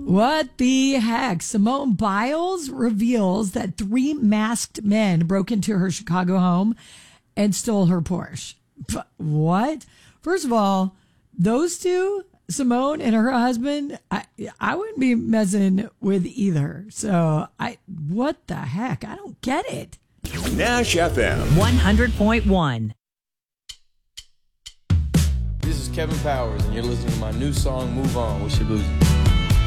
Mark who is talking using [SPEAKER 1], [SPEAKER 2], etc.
[SPEAKER 1] What the heck? Simone Biles reveals that 3 masked men broke into her Chicago home and stole her Porsche. What? First of all, those two, Simone and her husband, I wouldn't be messing with either. So what the heck? I don't get it.
[SPEAKER 2] Nash FM
[SPEAKER 3] 100.1.
[SPEAKER 4] This is Kevin Powers, and you're listening to my new song, Move On, with Shabuzi.